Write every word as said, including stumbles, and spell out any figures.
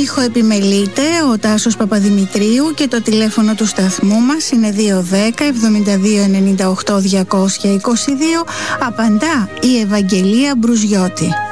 ήχο επιμελείται ο Τάσος Παπαδημητρίου και το τηλέφωνο του σταθμού μας είναι δύο δέκα εβδομήντα δύο ενενήντα οκτώ διακόσια είκοσι δύο. Απαντά η Ευαγγελία Μπρουζιώτη.